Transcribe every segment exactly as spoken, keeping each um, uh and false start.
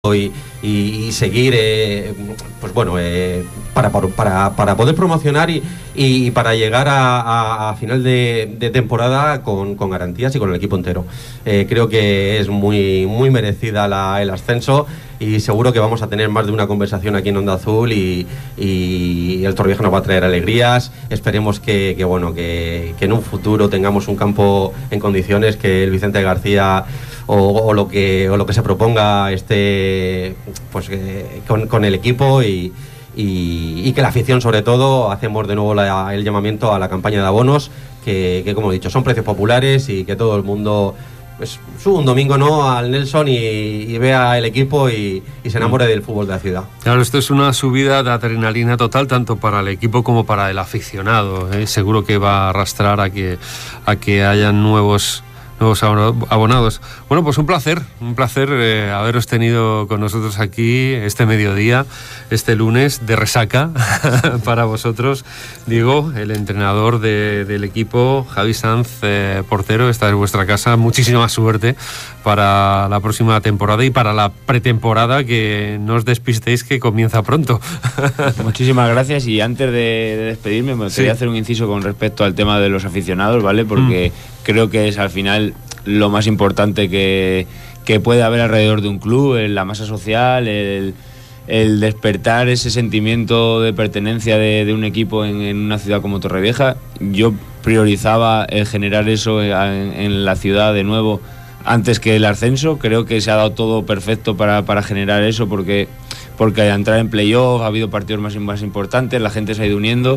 Y, y, y seguir eh, pues bueno eh, para, para, para poder promocionar y, y para llegar a, a, a final de, de temporada con, con garantías y con el equipo entero. Eh, creo que es muy, muy merecida la, el ascenso y seguro que vamos a tener más de una conversación aquí en Onda Azul y, y el Torrevieja nos va a traer alegrías. Esperemos que, que, bueno, que, que en un futuro tengamos un campo en condiciones, que el Vicente García o, o, lo, que, o lo que se proponga esté pues, eh, con, con el equipo y, y, y que la afición, sobre todo, hacemos de nuevo la, el llamamiento a la campaña de abonos, que, que como he dicho, son precios populares y que todo el mundo pues suba un domingo no al Nelson y, y vea el equipo y, y se enamore del fútbol de la ciudad. Claro, esto es una subida de adrenalina total tanto para el equipo como para el aficionado, ¿eh? Seguro que va a arrastrar a que, a que hayan nuevos nuevos abonados. Bueno, pues un placer, un placer eh, haberos tenido con nosotros aquí este mediodía, este lunes de resaca para vosotros. Diego, el entrenador de, del equipo, Javi Sanz, eh, portero, esta es vuestra casa. Muchísima suerte para la próxima temporada y para la pretemporada, que no os despistéis, que comienza pronto. Muchísimas gracias, y antes de, de despedirme me gustaría sí. hacer un inciso con respecto al tema de los aficionados, ¿vale? Porque mm. creo que es al final lo más importante que, que puede haber alrededor de un club, la masa social, el, el despertar ese sentimiento de pertenencia de, de un equipo en, en una ciudad como Torrevieja. Yo priorizaba el generar eso en, en la ciudad de nuevo antes que el ascenso. Creo que se ha dado todo perfecto para, para generar eso, porque, porque al entrar en playoff ha habido partidos más, más importantes, la gente se ha ido uniendo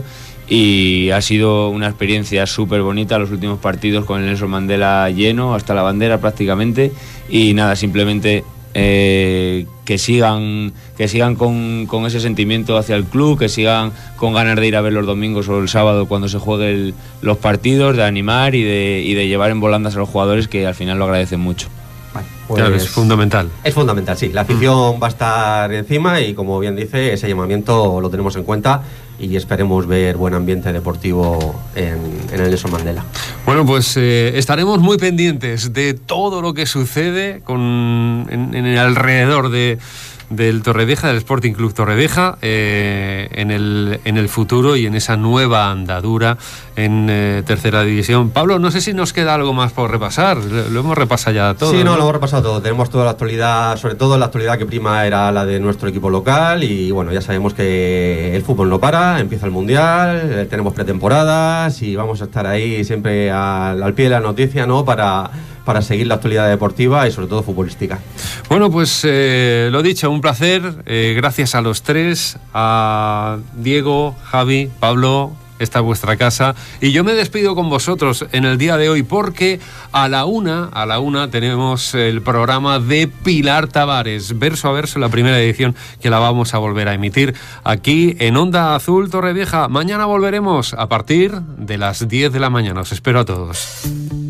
y ha sido una experiencia súper bonita los últimos partidos con el Nelson Mandela lleno hasta la bandera prácticamente. Y nada, simplemente eh, que sigan que sigan con, con ese sentimiento hacia el club, que sigan con ganas de ir a ver los domingos o el sábado cuando se jueguen los partidos, de animar y de, y de llevar en volandas a los jugadores, que al final lo agradecen mucho. Vale, pues claro, es fundamental. Es fundamental, sí. La afición mm. va a estar encima y, como bien dice, ese llamamiento lo tenemos en cuenta y esperemos ver buen ambiente deportivo en, en el Nelson Mandela. Bueno, pues eh, estaremos muy pendientes de todo lo que sucede con, en, en el alrededor de del Torrevieja, del Sporting Club Torrevieja, eh, en, el, en el futuro y en esa nueva andadura en eh, tercera división. Pablo, no sé si nos queda algo más por repasar, lo, lo hemos repasado ya todo. Sí, no, ¿no? lo hemos repasado todo, tenemos toda la actualidad, sobre todo la actualidad que prima era la de nuestro equipo local, y bueno, ya sabemos que el fútbol no para, empieza el Mundial, tenemos pretemporadas y vamos a estar ahí siempre al, al pie de la noticia, ¿no?, para... para seguir la actualidad deportiva y sobre todo futbolística. Bueno, pues eh, lo dicho, un placer, eh, gracias a los tres, a Diego, Javi, Pablo, esta es vuestra casa, y yo me despido con vosotros en el día de hoy, porque a la una, a la una tenemos el programa de Pilar Tavares, verso a verso, la primera edición, que la vamos a volver a emitir aquí en Onda Azul Torrevieja. Mañana volveremos a partir de las diez de la mañana, os espero a todos.